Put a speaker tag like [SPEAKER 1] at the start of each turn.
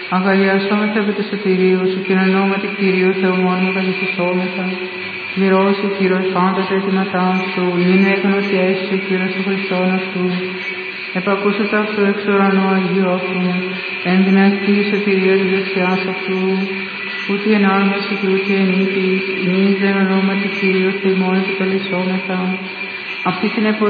[SPEAKER 1] Αγαλιασόμεθα επί του σωτηρίου σου και εν ονόματι Κυρίου Θεού μόνιμου καθησόμεθα. Μυρώσει Κύριος πάντα τα αιτήματά σου, είναι έγνωση έσου Κύριος του Χριστόν αυτού. Επακούσατε αυτού εξ ουρανού Αγίου αυτού, εν δυναστή σωτηρία της δεξιάς αυτού. Ούτε εν άρμαση και ούτε εν ήτης, ημείς εν ονόματι Κυρίου Θεού μόνιμου καθησόμεθα. Αυτή την